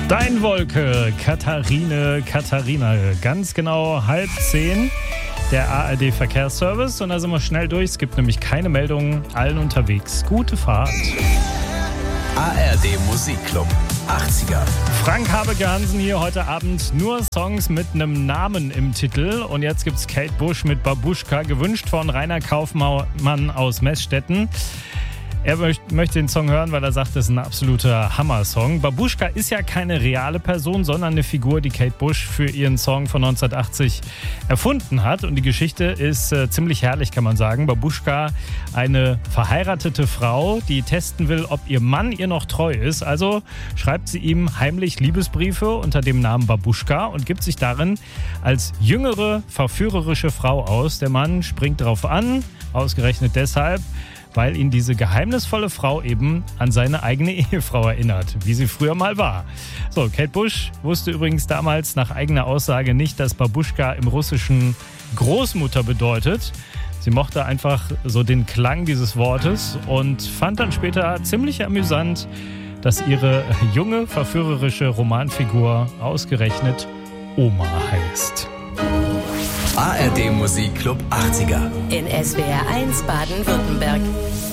Steinwolke, Katharina, ganz genau 9:30, der ARD-Verkehrsservice. Und da sind wir schnell durch. Es gibt nämlich keine Meldungen, allen unterwegs. Gute Fahrt. ARD Musikclub 80er. Frank Habeke-Hansen hier heute Abend. Nur Songs mit einem Namen im Titel. Und jetzt gibt's Kate Bush mit Babuschka, gewünscht von Rainer Kaufmann aus Meßstetten. Er möchte den Song hören, weil er sagt, das ist ein absoluter Hammer-Song. Babuschka ist ja keine reale Person, sondern eine Figur, die Kate Bush für ihren Song von 1980 erfunden hat. Und die Geschichte ist ziemlich herrlich, kann man sagen. Babuschka, eine verheiratete Frau, die testen will, ob ihr Mann ihr noch treu ist. Also schreibt sie ihm heimlich Liebesbriefe unter dem Namen Babuschka und gibt sich darin als jüngere, verführerische Frau aus. Der Mann springt drauf an, ausgerechnet deshalb, weil ihn diese geheimnisvolle Frau eben an seine eigene Ehefrau erinnert, wie sie früher mal war. So, Kate Bush wusste übrigens damals nach eigener Aussage nicht, dass Babuschka im Russischen Großmutter bedeutet. Sie mochte einfach so den Klang dieses Wortes und fand dann später ziemlich amüsant, dass ihre junge, verführerische Romanfigur ausgerechnet Oma heißt. ARD Musikclub 80er. In SWR 1 Baden-Württemberg.